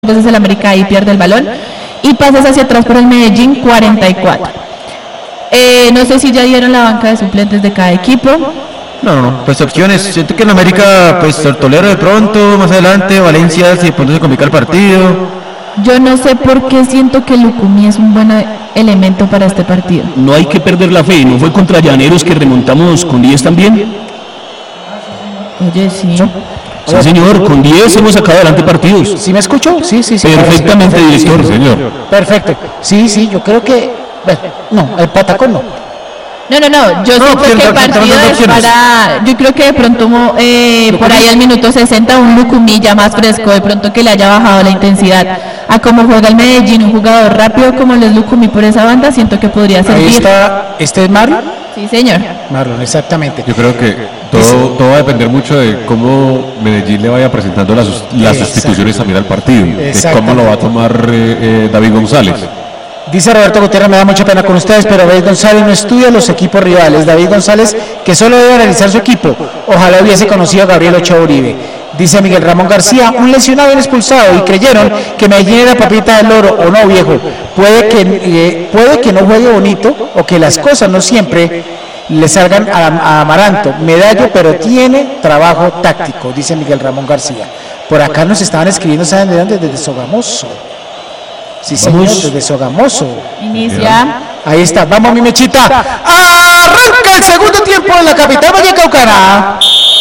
Entonces el América ahí pierde el balón y pasas hacia atrás por el Medellín, 44. No sé si ya dieron la banca de suplentes de cada equipo. No, pues opciones. Siento que en América, pues Tortolero de pronto, más adelante, Valencia, si de pronto se complica el partido. Yo no sé por qué siento que Lucumí es un buen elemento para este partido. No hay que perder la fe, ¿no fue contra Llaneros que remontamos con 10 también? Oye, sí. Sí, señor, con 10 hemos sacado adelante partidos. ¿Sí me escucho? Sí. Perfectamente, director, señor. Perfecto. Sí, yo creo que... Bueno, no, el Patacón no. No, yo siento que el partido es para... Yo creo que de pronto por ahí al minuto 60 un Lucumí ya más fresco, de pronto que le haya bajado la intensidad a cómo juega el Medellín, un jugador rápido como el Lucumí por esa banda, siento que podría servir. Ahí está, ¿este es Marlon? Sí, señor. Marlon, exactamente. Yo creo que todo va a depender mucho de cómo Medellín le vaya presentando las sustituciones también al partido, de cómo lo va a tomar David González. Dice Roberto Gutiérrez, me da mucha pena con ustedes, pero David González no estudia los equipos rivales. David González, que solo debe analizar su equipo. Ojalá hubiese conocido a Gabriel Ochoa Uribe. Dice Miguel Ramón García, un lesionado y expulsado, y creyeron que Medellín era papita del loro, o no, viejo. Puede que no juegue bonito, o que las cosas no siempre le salgan a Amaranto. Medallo, pero tiene trabajo táctico, dice Miguel Ramón García. Por acá nos estaban escribiendo, ¿saben de dónde? Desde Sogamoso. Sí, señor, desde Sogamoso. Inicia. Ahí está, vamos mi mechita. Arranca el segundo tiempo en la capital vallecaucana.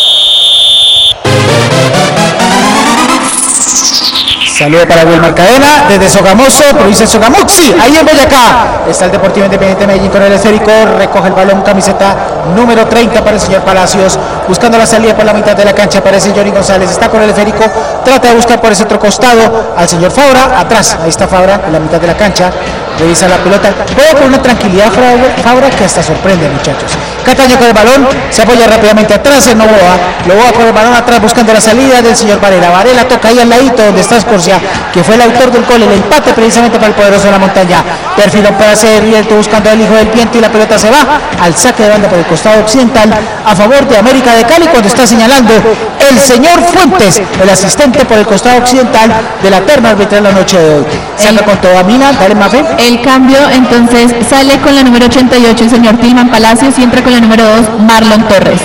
Saludo para Wilmar Cadena, desde Sogamoso, provincia de Sogamuxi, ahí en Boyacá. Está el Deportivo Independiente Medellín con el esférico, recoge el balón, camiseta número 30 para el señor Palacios, buscando la salida por la mitad de la cancha, aparece Johnny González, está con el esférico, trata de buscar por ese otro costado al señor Fabra, atrás, ahí está Fabra en la mitad de la cancha, revisa la pelota, juega con una tranquilidad Fabra que hasta sorprende, muchachos. Cataño con el balón, se apoya rápidamente atrás en Novoa con el balón atrás buscando la salida del señor Varela toca ahí al ladito donde está Escorcia, que fue el autor del gol, el empate precisamente para el poderoso de la montaña. Perfilón para hacer Rielto buscando al hijo del viento y la pelota se va al saque de banda por el costado occidental a favor de América de Cali cuando está señalando el señor Fuentes, el asistente por el costado occidental de la terna arbitral la noche de hoy. Saca con toda Mina, dale Mafe. El cambio entonces sale con la número 88 el señor Tilman Palacios y entra con la número 2 Marlon Torres.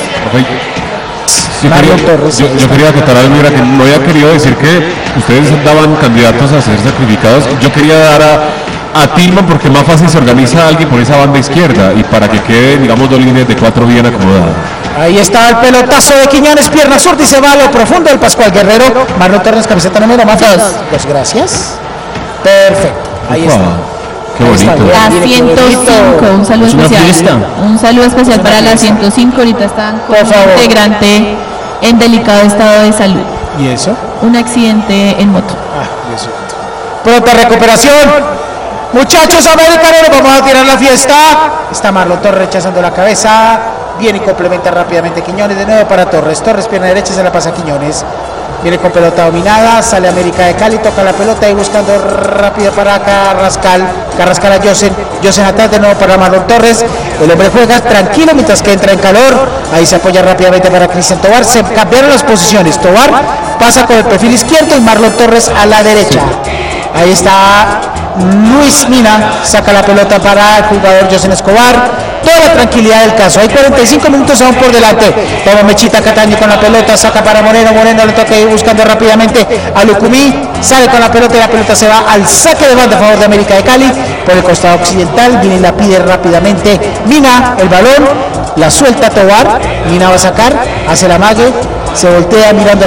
Yo quería acotar algo, mira, que no había querido decir que ustedes daban candidatos a ser sacrificados. Yo quería dar a Tilman porque más fácil se organiza alguien por esa banda izquierda y para que quede, digamos, dos líneas de 4 bien acomodadas. Ahí está el pelotazo de Quiñones, pierna surta y se va a lo profundo del Pascual Guerrero. Marlon Torres, camiseta número más 2. Pues gracias. Perfecto. Ahí está. Qué bonito. La 105, un saludo especial. Un saludo especial para la 105. Ahorita están con un integrante en delicado estado de salud. ¿Y eso? Un accidente en moto. Eso. Pronta recuperación. Muchachos americanos, vamos a tirar la fiesta. Está Marlon Torres rechazando la cabeza. Viene y complementa rápidamente Quiñones. De nuevo para Torres. Torres, pierna derecha, se la pasa a Quiñones. Viene con pelota dominada, sale América de Cali, toca la pelota y buscando rápido para Carrascal a Josen atrás de nuevo para Marlon Torres, el hombre juega tranquilo mientras que entra en calor, ahí se apoya rápidamente para Cristian Tobar, se cambiaron las posiciones, Tobar pasa con el perfil izquierdo y Marlon Torres a la derecha, ahí está Luis Mina, saca la pelota para el jugador Josen Escobar, toda la tranquilidad del caso, hay 45 minutos aún por delante, toma Mechita Cataño con la pelota, saca para Moreno le toca ir buscando rápidamente a Lucumí, sale con la pelota y la pelota se va al saque de banda a favor de América de Cali, por el costado occidental, viene y la pide rápidamente Mina, el balón, la suelta Tobar, Mina va a sacar, hace la mague, se voltea mirando